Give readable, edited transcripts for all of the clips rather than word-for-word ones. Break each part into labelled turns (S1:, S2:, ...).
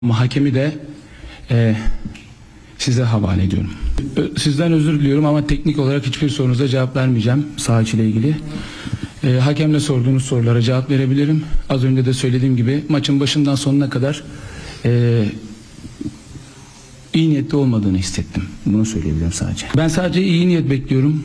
S1: Hakemi de size havale ediyorum. Sizden özür diliyorum ama teknik olarak hiçbir sorunuza cevap vermeyeceğim saha içiyle ilgili. Hakemle sorduğunuz sorulara cevap verebilirim. Az önce de söylediğim gibi maçın başından sonuna kadar iyi niyetli olmadığını hissettim. Bunu söyleyebilirim sadece. Ben sadece iyi niyet bekliyorum.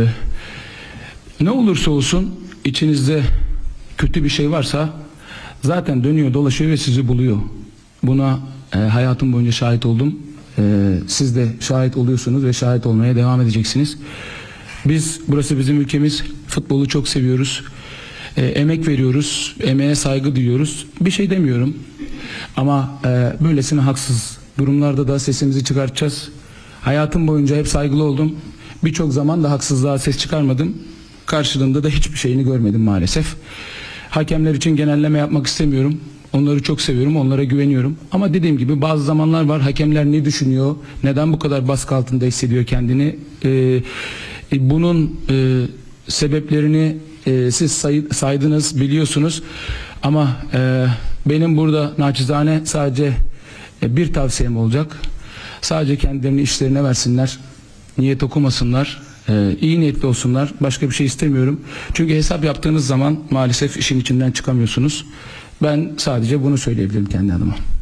S1: Ne olursa olsun içinizde kötü bir şey varsa zaten dönüyor dolaşıyor ve sizi buluyor. Buna hayatım boyunca şahit oldum. Siz de şahit oluyorsunuz ve şahit olmaya devam edeceksiniz. Burası bizim ülkemiz. Futbolu çok seviyoruz. Emek veriyoruz. Emeğe saygı duyuyoruz. Bir şey demiyorum. Ama böylesine haksız durumlarda da sesimizi çıkartacağız. Hayatım boyunca hep saygılı oldum. Birçok zaman da haksızlığa ses çıkarmadım. Karşılığında da hiçbir şeyini görmedim maalesef. Hakemler için genelleme yapmak istemiyorum. Onları çok seviyorum, onlara güveniyorum. Ama dediğim gibi bazı zamanlar var, hakemler ne düşünüyor, neden bu kadar baskı altında hissediyor kendini. Bunun sebeplerini siz saydınız, biliyorsunuz. Ama benim burada naçizane sadece bir tavsiyem olacak. Sadece kendilerini işlerine versinler, niyet okumasınlar. İyi niyetli olsunlar. Başka bir şey istemiyorum. Çünkü hesap yaptığınız zaman maalesef işin içinden çıkamıyorsunuz. Ben sadece bunu söyleyebilirim kendi adıma.